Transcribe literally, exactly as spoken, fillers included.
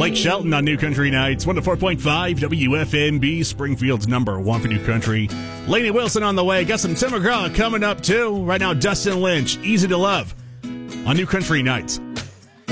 Blake Shelton on New Country Nights, one oh four point five W F M B, Springfield's number one for New Country. Lainey Wilson on the way. Got some Tim McGraw coming up, too. Right now, Dustin Lynch, Easy to Love on New Country Nights.